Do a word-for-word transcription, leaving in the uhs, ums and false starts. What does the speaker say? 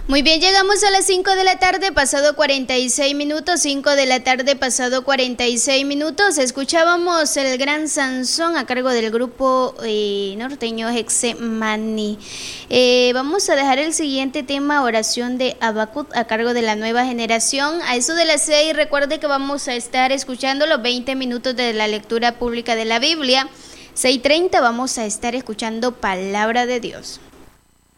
Muy bien, llegamos a las cinco de la tarde, pasado cuarenta y seis minutos, cinco de la tarde, pasado cuarenta y seis minutos. Escuchábamos el Gran Sansón a cargo del grupo eh, norteño Hexemani. Eh, vamos a dejar el siguiente tema, oración de Habacuc, a cargo de la nueva generación. A eso de las seis, recuerde que vamos a estar escuchando los veinte minutos de la lectura pública de la Biblia. seis treinta vamos a estar escuchando Palabra de Dios.